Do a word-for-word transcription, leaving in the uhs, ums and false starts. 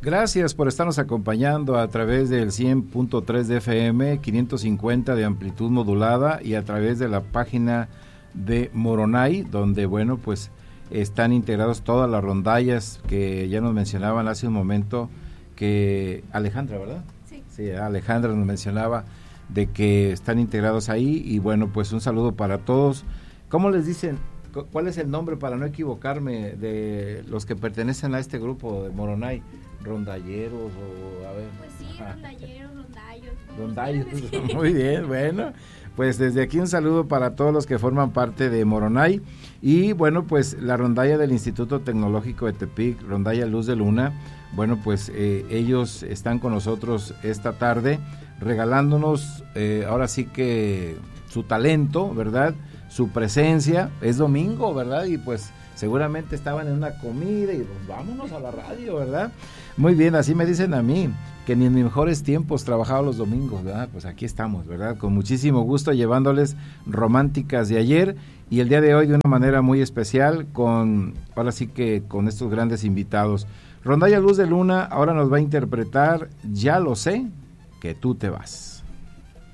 Gracias por estarnos acompañando a través del cien punto tres de F M, quinientos cincuenta de amplitud modulada y a través de la página de Moronay, donde, bueno, pues están integrados todas las rondallas que ya nos mencionaban hace un momento, que Alejandra, ¿verdad? Sí. Sí, Alejandra nos mencionaba de que están integrados ahí y, bueno, pues un saludo para todos. ¿Cómo les dicen? ¿Cuál es el nombre para no equivocarme de los que pertenecen a este grupo de Moronay? ¿Rondalleros o a ver? Pues sí, Ajá. rondalleros, rondallos. Rondallos, muy bien, bueno, pues desde aquí un saludo para todos los que forman parte de Moronay y bueno, pues la rondalla del Instituto Tecnológico de Tepic, Rondalla Luz de Luna, bueno, pues eh, ellos están con nosotros esta tarde regalándonos eh, ahora sí que su talento, ¿verdad? Su presencia, es domingo, ¿verdad? Y pues seguramente estaban en una comida y pues vámonos a la radio, ¿verdad? Muy bien, así me dicen a mí, que ni en mis mejores tiempos trabajaba los domingos, ¿verdad? Pues aquí estamos, ¿verdad? Con muchísimo gusto llevándoles románticas de ayer y el día de hoy de una manera muy especial con, ahora sí que con estos grandes invitados. Rondalla Luz de Luna ahora nos va a interpretar Ya lo sé, que tú te vas.